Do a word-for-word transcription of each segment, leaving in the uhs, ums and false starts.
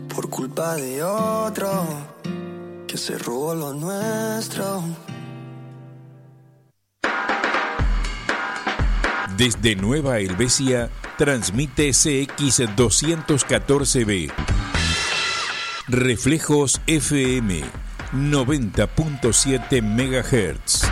por culpa de otro que se robó lo nuestro. Desde Nueva Helvecia, transmite C X doscientos catorce B. Reflejos F M, noventa punto siete megahertz.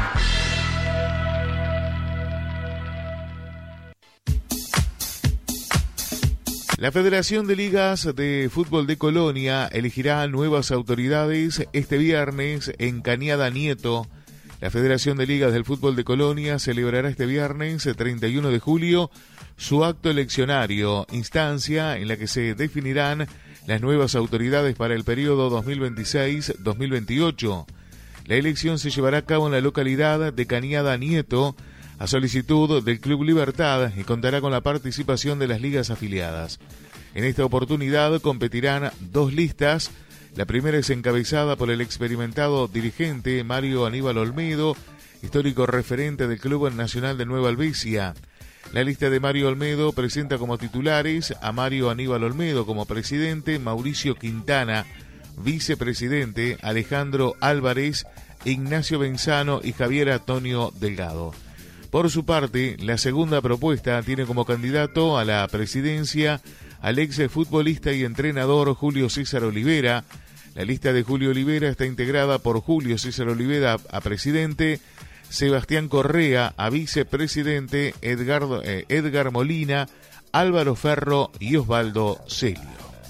La Federación de Ligas de Fútbol de Colonia elegirá nuevas autoridades este viernes en Cañada Nieto. La Federación de Ligas del Fútbol de Colonia celebrará este viernes, treinta y uno de julio, su acto eleccionario, instancia en la que se definirán las nuevas autoridades para el periodo dos mil veintiséis dos mil veintiocho. La elección se llevará a cabo en la localidad de Cañada Nieto, a solicitud del Club Libertad, y contará con la participación de las ligas afiliadas. En esta oportunidad competirán dos listas. La primera es encabezada por el experimentado dirigente Mario Aníbal Olmedo, histórico referente del Club Nacional de Nueva Helvecia. La lista de Mario Olmedo presenta como titulares a Mario Aníbal Olmedo como presidente, Mauricio Quintana, vicepresidente, Alejandro Álvarez, Ignacio Benzano y Javier Antonio Delgado. Por su parte, la segunda propuesta tiene como candidato a la presidencia al ex futbolista y entrenador Julio César Olivera. La lista de Julio Olivera está integrada por Julio César Olivera a presidente, Sebastián Correa a vicepresidente, Edgar, eh, Edgar Molina, Álvaro Ferro y Osvaldo Celio.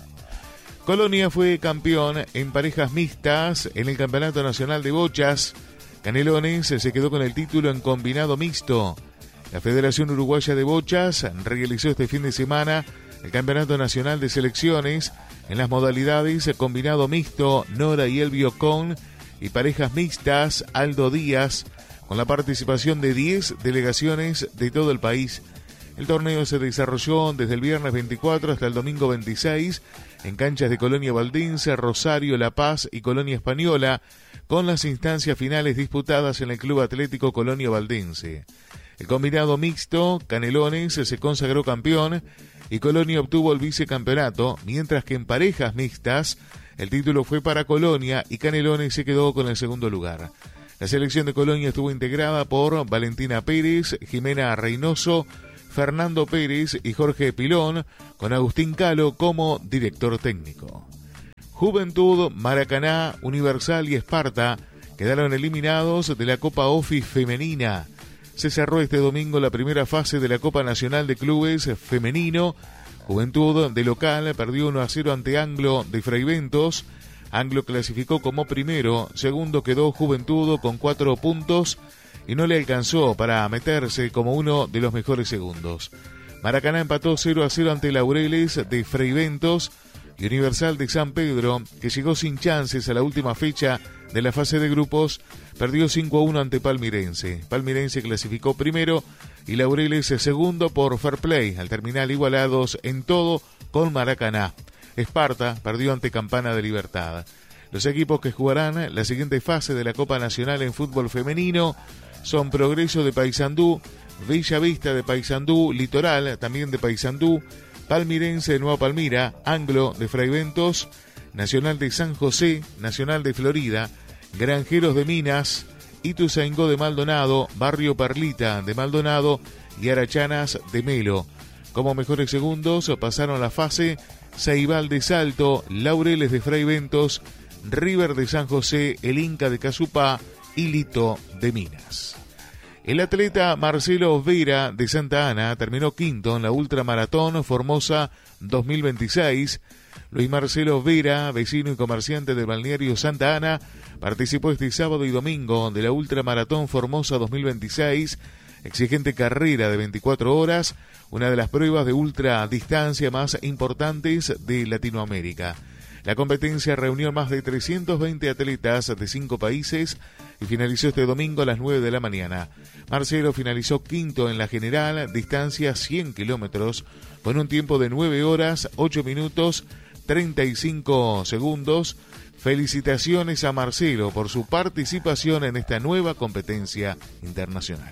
Colonia fue campeón en parejas mixtas en el Campeonato Nacional de Bochas. Canelones se quedó con el título en combinado mixto. La Federación Uruguaya de Bochas realizó este fin de semana el Campeonato Nacional de Selecciones en las modalidades combinado mixto Nora y Elvio Con y parejas mixtas Aldo Díaz, con la participación de diez delegaciones de todo el país. El torneo se desarrolló desde el viernes veinticuatro hasta el domingo veintiséis en canchas de Colonia Valdense, Rosario, La Paz y Colonia Española, con las instancias finales disputadas en el Club Atlético Colonia Valdense. El combinado mixto, Canelones se consagró campeón y Colonia obtuvo el vicecampeonato, mientras que en parejas mixtas el título fue para Colonia y Canelones se quedó con el segundo lugar. La selección de Colonia estuvo integrada por Valentina Pérez, Jimena Reynoso, Fernando Pérez y Jorge Pilón, con Agustín Calo como director técnico. Juventud, Maracaná, Universal y Esparta quedaron eliminados de la Copa Office Femenina. Se cerró este domingo la primera fase de la Copa Nacional de Clubes Femenino. Juventud de local perdió uno a cero ante Anglo de Fraiventos. Anglo clasificó como primero, segundo quedó Juventud con cuatro puntos y no le alcanzó para meterse como uno de los mejores segundos. Maracaná empató cero a cero ante Laureles de Fraiventos y Universal de San Pedro, que llegó sin chances a la última fecha de la fase de grupos, perdió cinco a uno ante Palmirense. Palmirense clasificó primero y Laureles segundo por fair play, al terminar igualados en todo con Maracaná. Esparta perdió ante Campana de Libertad. Los equipos que jugarán la siguiente fase de la Copa Nacional en fútbol femenino son Progreso de Paysandú, Bella Vista de Paysandú, Litoral también de Paysandú, Palmirense de Nueva Palmira, Anglo de Fraiventos, Nacional de San José, Nacional de Florida, Granjeros de Minas, Ituzaingó de Maldonado, Barrio Perlita de Maldonado y Arachanas de Melo. Como mejores segundos pasaron la fase Ceibal de Salto, Laureles de Fraiventos, River de San José, El Inca de Casupá y Lito de Minas. El atleta Marcelo Vera de Santa Ana terminó quinto en la Ultramaratón Formosa dos mil veintiséis. Luis Marcelo Vera, vecino y comerciante del balneario Santa Ana, participó este sábado y domingo de la Ultramaratón Formosa dos mil veintiséis, exigente carrera de veinticuatro horas, una de las pruebas de ultradistancia más importantes de Latinoamérica. La competencia reunió más de trescientos veinte atletas de cinco países y finalizó este domingo a las nueve de la mañana. Marcelo finalizó quinto en la general, distancia cien kilómetros, con un tiempo de nueve horas, ocho minutos, treinta y cinco segundos. Felicitaciones a Marcelo por su participación en esta nueva competencia internacional.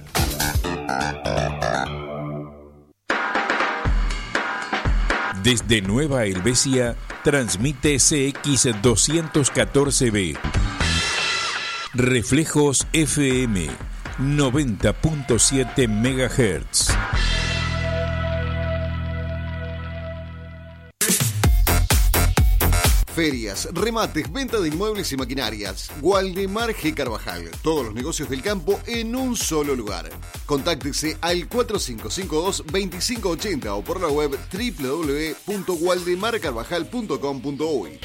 Desde Nueva Helvecia, transmite C X doscientos catorce B. Reflejos F M, noventa punto siete megahertz. Ferias, remates, venta de inmuebles y maquinarias. Waldemar G. Carvajal. Todos los negocios del campo en un solo lugar. Contáctese al cuatro cinco cinco dos, dos cinco ocho cero o por la web doble u doble u doble u punto waldemar carvajal punto com punto uy.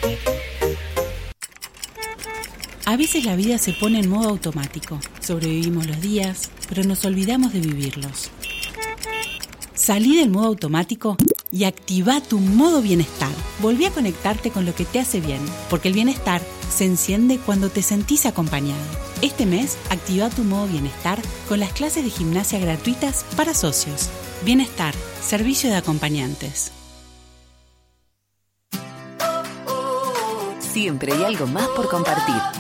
A veces la vida se pone en modo automático. Sobrevivimos los días, pero nos olvidamos de vivirlos. Salí del modo automático y activa tu modo bienestar. Volví a conectarte con lo que te hace bien, porque el bienestar se enciende cuando te sentís acompañado. Este mes, activa tu modo bienestar con las clases de gimnasia gratuitas para socios. Bienestar, servicio de acompañantes. Siempre hay algo más por compartir.